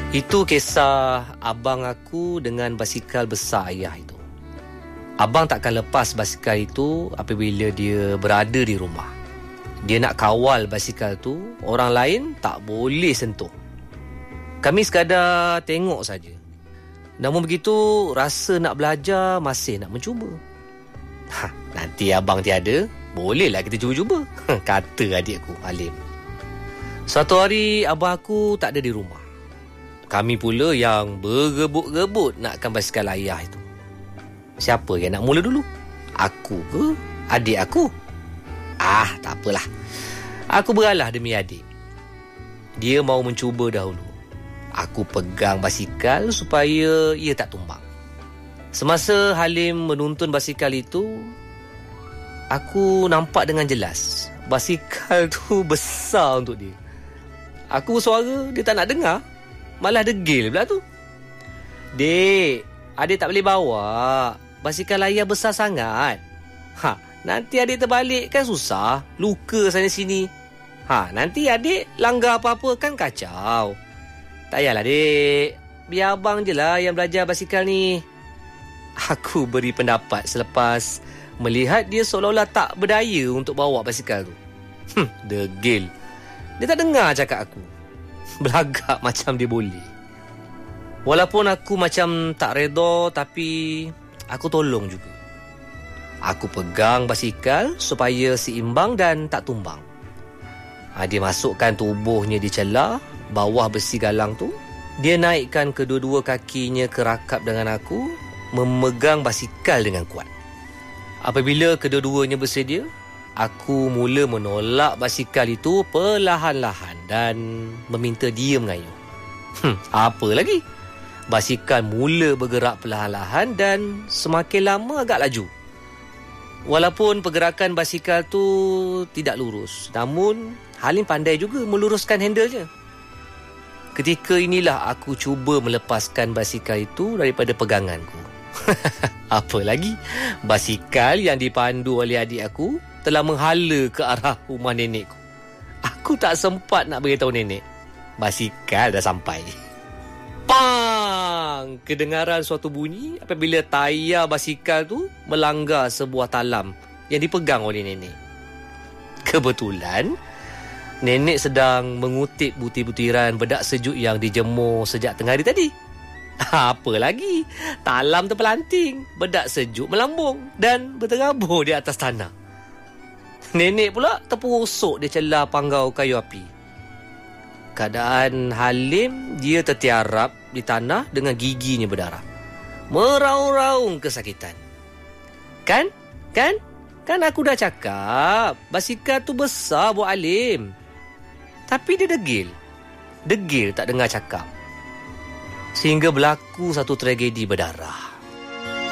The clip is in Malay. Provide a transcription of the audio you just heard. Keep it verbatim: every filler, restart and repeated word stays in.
Itu kisah abang aku dengan basikal besar ayah itu. Abang takkan lepas basikal itu apabila dia berada di rumah. Dia nak kawal basikal tu, orang lain tak boleh sentuh. Kami sekadar tengok saja. Namun begitu, rasa nak belajar masih nak mencuba. Ha, nanti abang tiada, bolehlah kita cuba-cuba, kata adikku Halim. Suatu hari abang aku tak ada di rumah. Kami pula yang berebut-rebut nakkan basikal ayah itu. Siapa yang nak mula dulu? Aku ke? Adik aku? Ah, tak apalah. Aku beralah demi adik. Dia mau mencuba dahulu. Aku pegang basikal supaya ia tak tumbang. Semasa Halim menuntun basikal itu, aku nampak dengan jelas basikal tu besar untuk dia. Aku bersuara, dia tak nak dengar. Malah degil pula tu. Dek, adik tak boleh bawa. Basikal ayah besar sangat. Ha, nanti adik terbalik kan susah. Luka sana sini. Ha, nanti adik langgar apa-apa kan kacau. Tak payahlah dek. Biar abang je lah yang belajar basikal ni. Aku beri pendapat selepas melihat dia seolah-olah tak berdaya untuk bawa basikal tu. Hmm, degil. Dia tak dengar cakap aku. Belagak macam dia boleh. Walaupun aku macam tak reda, tapi aku tolong juga. Aku pegang basikal supaya seimbang dan tak tumbang. Ha, dia masukkan tubuhnya di celah bawah besi galang tu. Dia naikkan kedua-dua kakinya kerakap dengan aku, memegang basikal dengan kuat. Apabila kedua-duanya bersedia, aku mula menolak basikal itu perlahan-lahan dan meminta dia mengayuh. Hmm, apa lagi? Basikal mula bergerak perlahan-lahan dan semakin lama agak laju. Walaupun pergerakan basikal tu tidak lurus, namun Halim pandai juga meluruskan handlenya. Ketika inilah aku cuba melepaskan basikal itu daripada peganganku. Apa lagi? Basikal yang dipandu oleh adik aku telah menghala ke arah rumah nenekku. Aku tak sempat nak beritahu nenek. Basikal dah sampai. Pang! Kedengaran suatu bunyi apabila tayar basikal tu melanggar sebuah talam yang dipegang oleh nenek. Kebetulan, nenek sedang mengutip butir-butiran bedak sejuk yang dijemur sejak tengah hari tadi. Apa lagi? Talam terpelanting, bedak sejuk melambung dan berterabur di atas tanah. Nenek pula terperosok di celah panggau kayu api. Keadaan Halim, dia tertiarap di tanah dengan giginya berdarah. Meraung-raung kesakitan. Kan? Kan? Kan aku dah cakap, basikal tu besar buat Halim. Tapi dia degil. Degil tak dengar cakap. Sehingga berlaku satu tragedi berdarah.